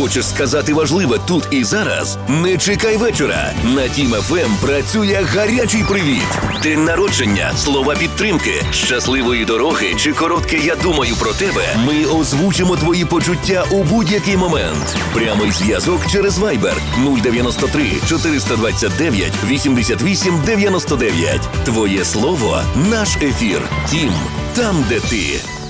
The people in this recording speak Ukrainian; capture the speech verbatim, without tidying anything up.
Хочеш сказати важливе тут і зараз? Не чекай вечора. На Тім еф ем працює гарячий привіт. День народження, слова підтримки, щасливої дороги чи коротке «Я думаю про тебе». Ми озвучимо твої почуття у будь-який момент. Прямий зв'язок через Viber нуль дев'яносто три чотириста двадцять дев'ять вісімдесят вісім дев'яносто дев'ять. Твоє слово – наш ефір. Тім – там, де ти.